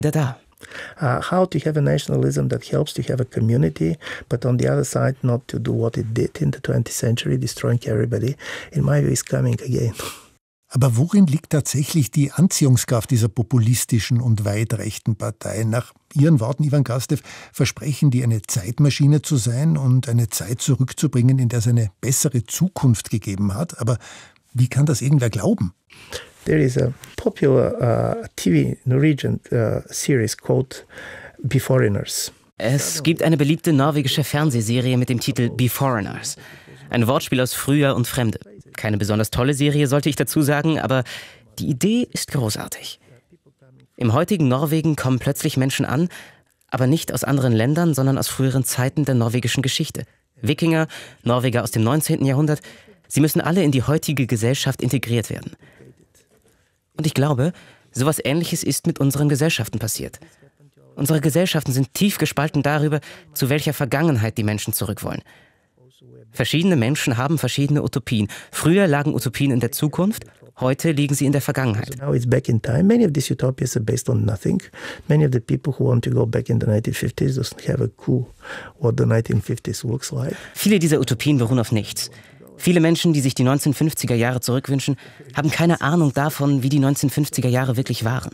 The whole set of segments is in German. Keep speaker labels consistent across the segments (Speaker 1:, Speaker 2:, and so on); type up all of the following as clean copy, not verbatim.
Speaker 1: Da.
Speaker 2: How to have a nationalism that helps to have a community, but on the other side not to do what it did in the 20th century, destroying everybody, in my view is coming again.
Speaker 3: Aber worin liegt tatsächlich die Anziehungskraft dieser populistischen und weit rechten Partei? Nach Ihren Worten, Ivan Krastev, versprechen die eine Zeitmaschine zu sein und eine Zeit zurückzubringen, in der es eine bessere Zukunft gegeben hat. Aber wie kann das irgendwer glauben?
Speaker 2: There is a popular TV Norwegian series called Beforeigners.
Speaker 1: Es gibt eine beliebte norwegische Fernsehserie mit dem Titel Beforeigners. Ein Wortspiel aus Früher und Fremde. Keine besonders tolle Serie, sollte ich dazu sagen, aber die Idee ist großartig. Im heutigen Norwegen kommen plötzlich Menschen an, aber nicht aus anderen Ländern, sondern aus früheren Zeiten der norwegischen Geschichte. Wikinger, Norweger aus dem 19. Jahrhundert, sie müssen alle in die heutige Gesellschaft integriert werden. Und ich glaube, sowas Ähnliches ist mit unseren Gesellschaften passiert. Unsere Gesellschaften sind tief gespalten darüber, zu welcher Vergangenheit die Menschen zurück wollen. Verschiedene Menschen haben verschiedene Utopien. Früher lagen Utopien in der Zukunft, heute liegen sie in der Vergangenheit.
Speaker 2: Now it's back in time. Many of these utopias are based on nothing. Many of the people who want to go back in the 1950s doesn't have a clue what the 1950s looks like.
Speaker 1: Viele dieser Utopien beruhen auf nichts. Viele Menschen, die sich die 1950er Jahre zurückwünschen, haben keine Ahnung davon, wie die 1950er Jahre wirklich waren.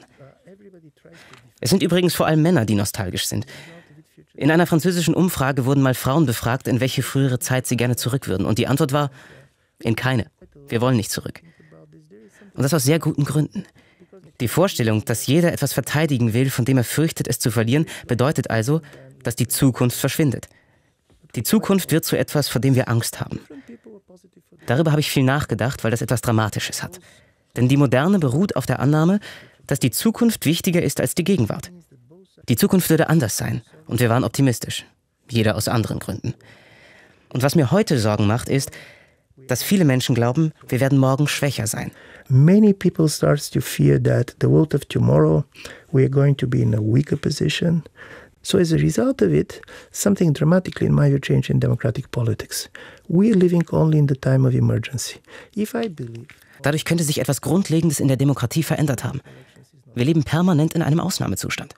Speaker 1: Es sind übrigens vor allem Männer, die nostalgisch sind. In einer französischen Umfrage wurden mal Frauen befragt, in welche frühere Zeit sie gerne zurück würden. Und die Antwort war, in keine. Wir wollen nicht zurück. Und das aus sehr guten Gründen. Die Vorstellung, dass jeder etwas verteidigen will, von dem er fürchtet, es zu verlieren, bedeutet also, dass die Zukunft verschwindet. Die Zukunft wird zu etwas, vor dem wir Angst haben. Darüber habe ich viel nachgedacht, weil das etwas Dramatisches hat. Denn die Moderne beruht auf der Annahme, dass die Zukunft wichtiger ist als die Gegenwart. Die Zukunft würde anders sein und wir waren optimistisch. Jeder aus anderen Gründen. Und was mir heute Sorgen macht, ist, dass viele Menschen glauben, wir werden morgen schwächer sein.
Speaker 2: Many people start to fear that the world of tomorrow we are going to be in a weaker position. So as a result of it, something dramatically, in my view, changed in democratic politics. We are living only in the time of emergency. If I believe...
Speaker 1: Dadurch könnte sich etwas Grundlegendes in der Demokratie verändert haben. Wir leben permanent in einem Ausnahmezustand.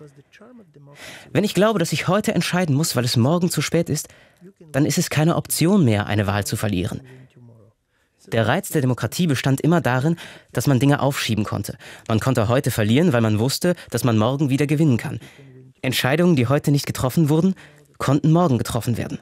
Speaker 1: Wenn ich glaube, dass ich heute entscheiden muss, weil es morgen zu spät ist, dann ist es keine Option mehr, eine Wahl zu verlieren. Der Reiz der Demokratie bestand immer darin, dass man Dinge aufschieben konnte. Man konnte heute verlieren, weil man wusste, dass man morgen wieder gewinnen kann. Entscheidungen, die heute nicht getroffen wurden, konnten morgen getroffen werden.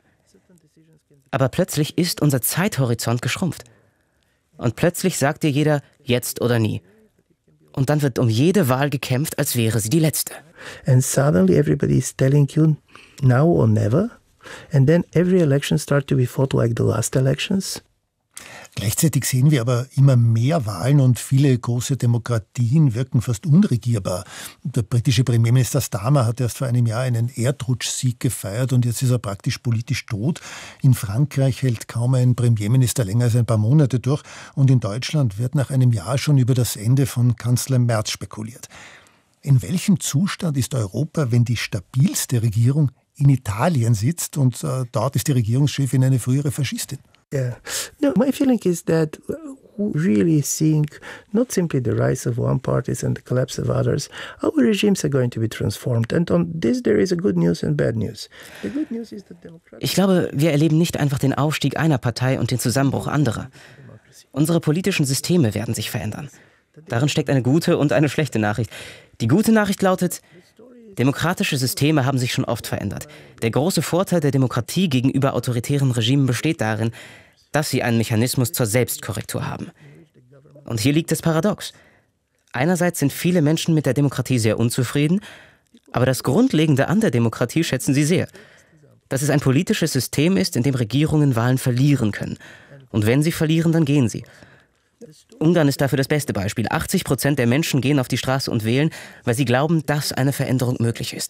Speaker 1: Aber plötzlich ist unser Zeithorizont geschrumpft. Und plötzlich sagt dir jeder, jetzt oder nie. Und dann wird um jede Wahl gekämpft, als wäre sie die letzte.
Speaker 2: And suddenly everybody is telling you now or never. And then every election starts to be fought like the last elections.
Speaker 3: Gleichzeitig sehen wir aber immer mehr Wahlen und viele große Demokratien wirken fast unregierbar. Der britische Premierminister Starmer hat erst vor einem Jahr einen Erdrutschsieg gefeiert und jetzt ist er praktisch politisch tot. In Frankreich hält kaum ein Premierminister länger als ein paar Monate durch und in Deutschland wird nach einem Jahr schon über das Ende von Kanzler Merz spekuliert. In welchem Zustand ist Europa, wenn die stabilste Regierung in Italien sitzt und dort ist die Regierungschefin eine frühere Faschistin?
Speaker 2: Yeah. No, my feeling is that we really seeing not simply the rise of one parties and the collapse of others. Our regimes are going to be transformed. And on this there is a good news and bad news. The good news is that democratic...
Speaker 1: Ich glaube, wir erleben nicht einfach den Aufstieg einer Partei und den Zusammenbruch anderer. Unsere politischen Systeme werden sich verändern. Darin steckt eine gute und eine schlechte Nachricht. Die gute Nachricht lautet, demokratische Systeme haben sich schon oft verändert. Der große Vorteil der Demokratie gegenüber autoritären Regimen besteht darin, dass sie einen Mechanismus zur Selbstkorrektur haben. Und hier liegt das Paradox. Einerseits sind viele Menschen mit der Demokratie sehr unzufrieden, aber das Grundlegende an der Demokratie schätzen sie sehr. Dass es ein politisches System ist, in dem Regierungen Wahlen verlieren können. Und wenn sie verlieren, dann gehen sie. Ungarn ist dafür das beste Beispiel. 80% der Menschen gehen auf die Straße und wählen, weil sie glauben, dass eine Veränderung möglich ist.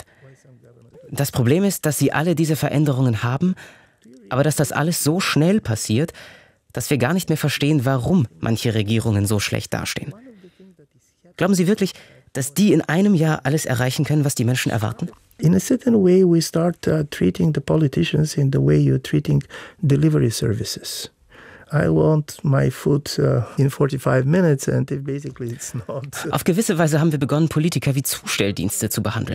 Speaker 1: Das Problem ist, dass sie alle diese Veränderungen haben, aber dass das alles so schnell passiert, dass wir gar nicht mehr verstehen, warum manche Regierungen so schlecht dastehen. Glauben Sie wirklich, dass die in einem Jahr alles erreichen können, was die Menschen erwarten?
Speaker 2: In a certain way we start treating the politicians in the way you're treating delivery services. I want my food in 45 minutes and basically it's not.
Speaker 1: Auf gewisse Weise haben wir begonnen, Politiker wie Zustelldienste zu behandeln.